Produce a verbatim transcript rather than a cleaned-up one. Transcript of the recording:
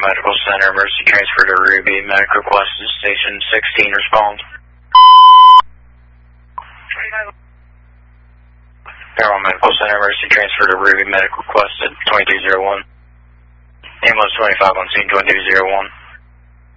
Medical Center, emergency transfer to Ruby, medic requested, station sixteen, respond. Paramount Medical Center, emergency transfer to Ruby, medic requested, twenty-two zero one. Ambulance twenty-five on scene, twenty-two zero one.